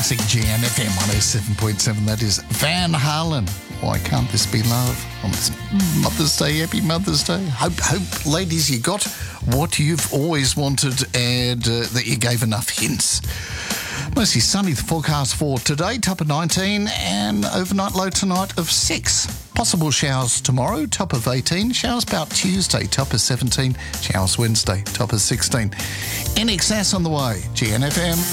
classic GNFM 107.7. That is Van Halen. Why can't this be love? On this Mother's Day, happy Mother's Day. Hope, ladies, you got what you've always wanted and that you gave enough hints. Mostly sunny, the forecast for today, top of 19, and overnight low tonight of 6. Possible showers tomorrow, top of 18. Showers about Tuesday, top of 17. Showers Wednesday, top of 16. NXS on the way, GNFM.